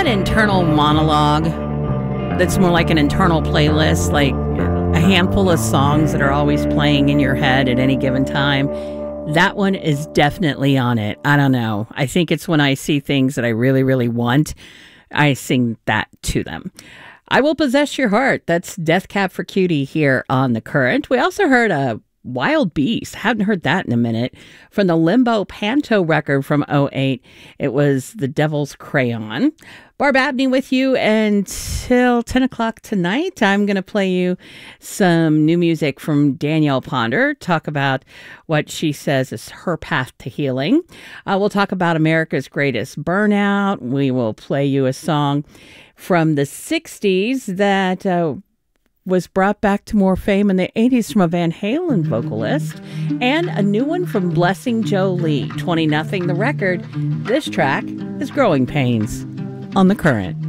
an internal monologue that's more like an internal playlist, like a handful of songs that are always playing in your head at any given time? That one is definitely on it. I don't know. I think it's when I see things that I really, really want, I sing that to them. I Will Possess Your Heart. That's Death Cab for Cutie here on The Current. We also heard a Wild Beast. Hadn't heard that in a minute. From the Limbo Panto record from '08. It was The Devil's Crayon. Barb Abney with you until 10 o'clock tonight. I'm going to play you some new music from Danielle Ponder. Talk about what she says is her path to healing. We'll talk about America's Greatest Burnout. We will play you a song from the 60s that was brought back to more fame in the 80s from a Van Halen vocalist, and a new one from Blessing Jolie, 20-0 the record. This track is Growing Pains on The Current.